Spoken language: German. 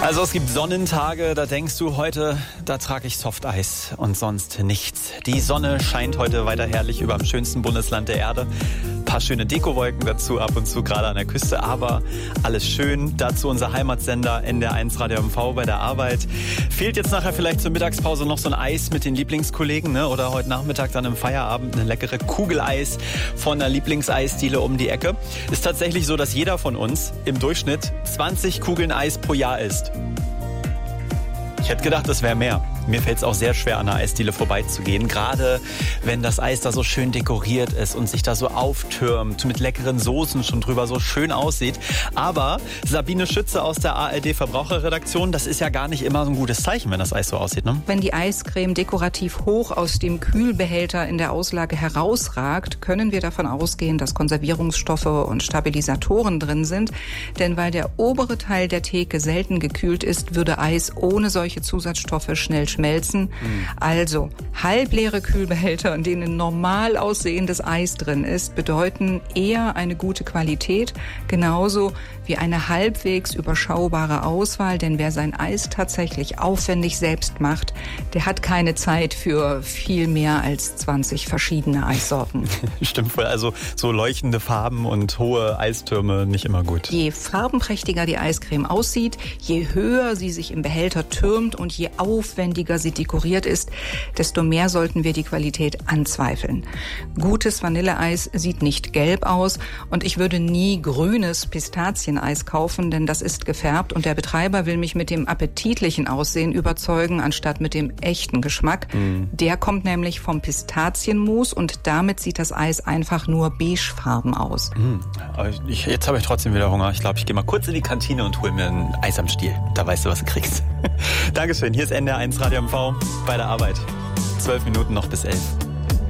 Also es gibt Sonnentage, da denkst du heute, da trage ich Softeis und sonst nichts. Die Sonne scheint heute weiter herrlich über dem schönsten Bundesland der Erde. Ein paar schöne Dekowolken dazu, ab und zu gerade an der Küste, aber alles schön. Dazu unser Heimatsender NDR1 Radio MV bei der Arbeit. Fehlt jetzt nachher vielleicht zur Mittagspause noch so ein Eis mit den Lieblingskollegen, ne? Oder heute Nachmittag dann im Feierabend eine leckere Kugel Eis von der Lieblingseisdiele um die Ecke. Ist tatsächlich so, dass jeder von uns im Durchschnitt 20 Kugeln Eis pro Jahr isst. Ich hätte gedacht, das wäre mehr. Mir fällt es auch sehr schwer, an einer Eisdiele vorbeizugehen. Gerade wenn das Eis da so schön dekoriert ist und sich da so auftürmt, mit leckeren Soßen schon drüber so schön aussieht. Aber Sabine Schütze aus der ARD-Verbraucherredaktion, das ist ja gar nicht immer so ein gutes Zeichen, wenn das Eis so aussieht, ne? Wenn die Eiscreme dekorativ hoch aus dem Kühlbehälter in der Auslage herausragt, können wir davon ausgehen, dass Konservierungsstoffe und Stabilisatoren drin sind. Denn weil der obere Teil der Theke selten gekühlt ist, würde Eis ohne solche Zusatzstoffe schnell schmelzen. Also halbleere Kühlbehälter, in denen normal aussehendes Eis drin ist, bedeuten eher eine gute Qualität, genauso wie eine halbwegs überschaubare Auswahl. Denn wer sein Eis tatsächlich aufwendig selbst macht, der hat keine Zeit für viel mehr als 20 verschiedene Eissorten. Stimmt wohl, also so leuchtende Farben und hohe Eistürme nicht immer gut. Je farbenprächtiger die Eiscreme aussieht, je höher sie sich im Behälter türmt und je aufwendiger sie dekoriert ist, desto mehr sollten wir die Qualität anzweifeln. Gutes Vanilleeis sieht nicht gelb aus und ich würde nie grünes Pistazieneis kaufen, denn das ist gefärbt und der Betreiber will mich mit dem appetitlichen Aussehen überzeugen, anstatt mit dem echten Geschmack. Der kommt nämlich vom Pistazienmus und damit sieht das Eis einfach nur beigefarben aus. Jetzt habe ich trotzdem wieder Hunger. Ich glaube, ich gehe mal kurz in die Kantine und hole mir ein Eis am Stiel. Da weißt du, was du kriegst. Dankeschön. Hier ist NDR1 Radio MV bei der Arbeit. 12 Minuten noch bis 11.